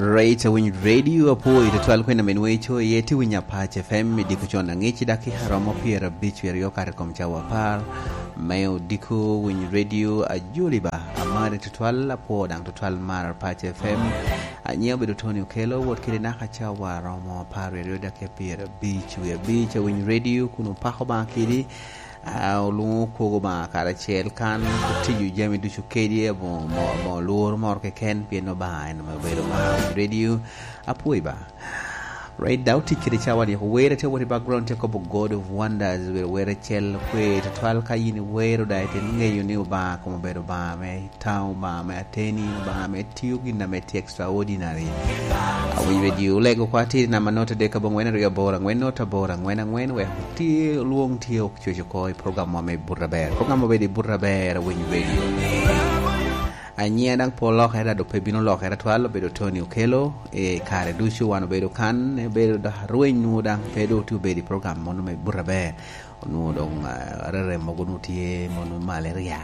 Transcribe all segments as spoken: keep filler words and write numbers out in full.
Right when radio apo ito twelve kwenda menwecho yeti winya Patch F M diko chona ngechi daki haramo piera beach werio kare komcha wapar mayo diko win radio ajuliba amare tutwal apo dang tutwal mar Patch F M anyeo bedo Tony Okelo wot kile naka cha waramo par werio daki piera beach we beach win radio kuno paho ba kidi Aulu kogo ma kara chel kan tiju jami du chukedi mo mo mo lur mor ke ken pieno ba en mo bedo ma radio apoi ba right down tikiri chawani where te what background te ko God of Wonders where where chel kwe to twal ka yini where da te ngeyo ni ba ko mo bedo ba me town ba me ateni ba me tiugi na me extraordinary awi radio lego kwati na manota de ka bongwena ria bora ngwenota bora ngwena ngwen we ti luong ti ok chucho ko program mo me burra ber program mo be di burra ber win radio Anya dang polo kera do pebino lo kera twalo bedo Tony Okelo e kare dushu wano bedo kan bedo da ruin nu dang pedo tu bedi program mono me burabe nu dong rere mogunu tie mono malaria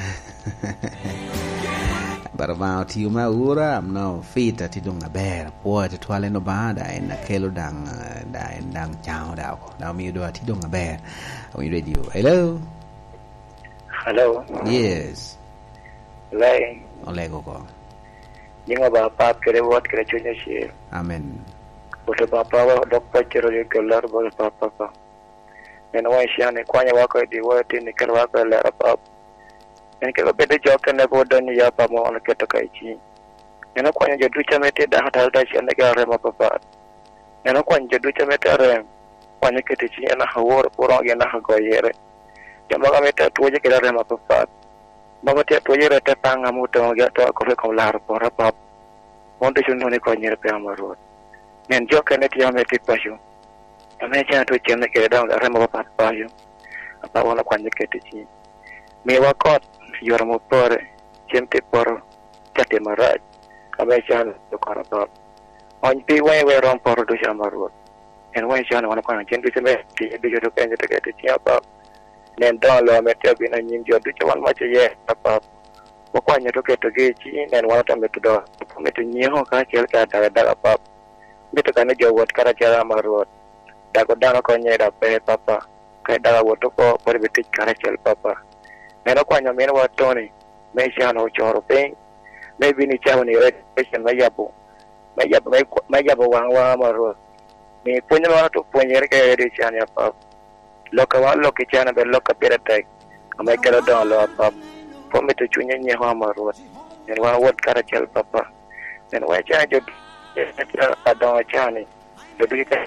barba ti uma ura no fita ti dong ber po ti twale no bada en Kelo dang da en dang chao da ko da mi do ti dong ber on radio. Hello. Hello. Yes. Lai Olego ko. Ninga ba pa kere wat kere chunya shi. Amen. Bote papa wa dokta chero le kelar bo papa pa. Neno wa shi ane kwanya wako di wa ti ni kero wako le pa. En kero bede joka ne bo don ya pa mo on keto kai chi. Neno kwanya jadu chamete da hatal da shi ane ke re ma papa. Neno kwanya jadu chamete re. Kwanya kete chi ana hawor poro ya na hago yere. Jamaga meta tuje kere re ma papa. Mama tiap tu je rata pang amu tu agak tu aku fikir lar por apa. Monte cuma ni kau nyerap yang marut. Nen jok kan itu yang mesti pasyu. Kami jangan tu cina kira dah orang mau apa pasyu. Apa orang kau nyerap itu sih. Mewa kot juara mau por cemte por cete marat. Kami jangan tu kau apa. On pi wai wai orang por tu jangan marut. En wai jangan orang kau jangan tu cuma dia dia tu kan jadi kata siapa. Nen dong lo metia bina nyim jodu cawan macam ye apa pokoknya tu kita gaji nen wana tambe tu do metu nyiho ka kel ka da da apa metu kana jawat kara cara marut da ko dana ko nyera pe papa ka da wo to ko por betik kara kel papa nen ko nya men wa toni me shano choro pe me bini chawani re pesen ma yabu ma yabu ma yabu wang wa marut ni punya wana tu punya ke re chanya papa Loka wa loka chana be loka piratek amai kala don lo pap po me tu chunya nya ha marot nen wa wot kara chel papa nen wa cha jo a don chani do du ka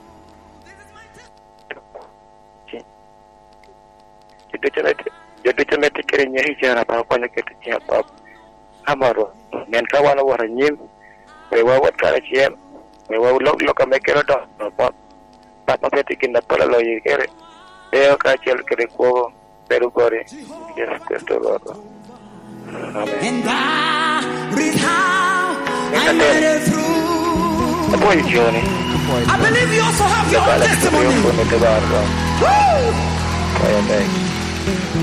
chi do chana do do chana te kere nya hi chana pa pa ne ke te nya pap amaro nen ka wa no wa nyim we wa wot kara chem we wa lok loka me kala don pap papa pe te kinda pala lo yi kere Veo que el que recuerdo, pero corre, y es que esto lo hago. Amén. Posizioni. I believe you also have your own testimony. Woo!